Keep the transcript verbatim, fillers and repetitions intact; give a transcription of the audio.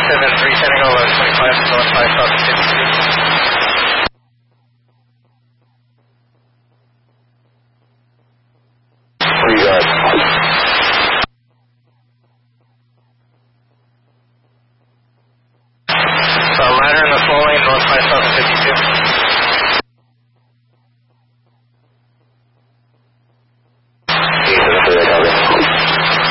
seven, resetting over twenty-five, north five thousand fifty.